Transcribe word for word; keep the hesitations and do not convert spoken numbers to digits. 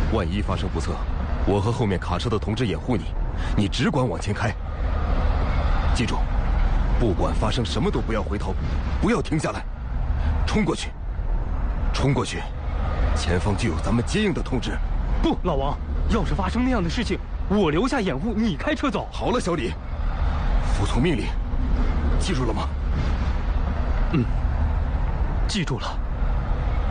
万一发生不测，我和后面卡车的同志掩护你，你只管往前开。记住，不管发生什么都不要回头，不要停下来，冲过去，冲过去，前方就有咱们接应的同志。 不，老王，要是发生那样的事情，我留下掩护，你开车走。 好了，小李，服从命令，记住了吗？ 嗯，记住了。